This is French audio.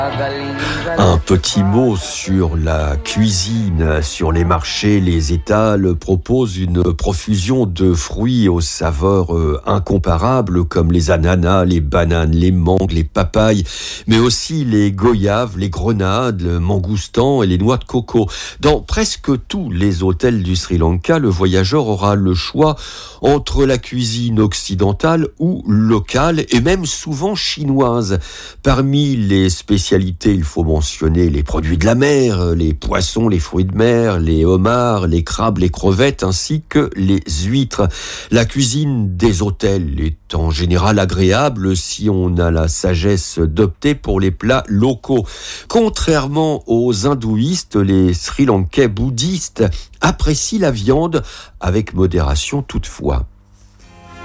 Un petit mot sur la cuisine. Sur les marchés, les étals proposent une profusion de fruits aux saveurs incomparables comme les ananas, les bananes, les mangues, les papayes, mais aussi les goyaves, les grenades, le mangoustan et les noix de coco. Dans presque tous les hôtels du Sri Lanka, le voyageur aura le choix entre la cuisine occidentale ou locale et même souvent chinoise. Parmi les spécialités, il faut mentionner les produits de la mer, les poissons, les fruits de mer, les homards, les crabes, les crevettes ainsi que les huîtres. La cuisine des hôtels est en général agréable si on a la sagesse d'opter pour les plats locaux. Contrairement aux hindouistes, les Sri Lankais bouddhistes apprécient la viande avec modération toutefois.